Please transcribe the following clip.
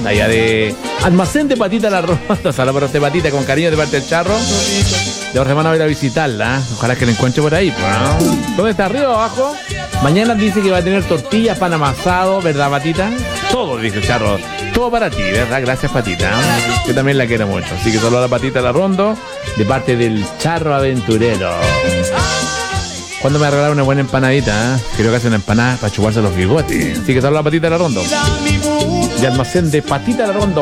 allá de Almacén de Patita La Ronda. Saludos para usted, Patita, con cariño de parte del Charro. De otra semana voy a ir a visitarla. Ojalá que la encuentre por ahí. Pues. ¿Dónde está? ¿Arriba o abajo? Mañana dice que va a tener tortillas, pan amasado, ¿verdad, Patita? Todo, dice el Charro. Todo para ti, ¿verdad? Gracias, Patita. Yo también la quiero mucho. Así que saludos a la Patita La Rondo de parte del Charro Aventurero. ¿Cuándo me va a regalar una buena empanadita? Creo que hace una empanada para chuparse los bigotes. Así que saludos a la Patita La Rondo. De Almacén de Patita La Rondo.